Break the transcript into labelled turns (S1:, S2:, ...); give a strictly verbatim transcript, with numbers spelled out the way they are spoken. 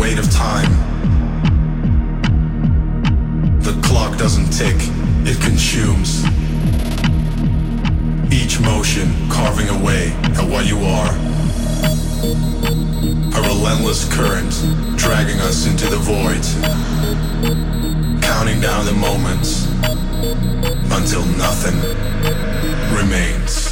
S1: weight of time. The clock doesn't tick, it consumes. Each motion carving away at what you are. A relentless current dragging us into the void. Counting down the moments until nothing remains.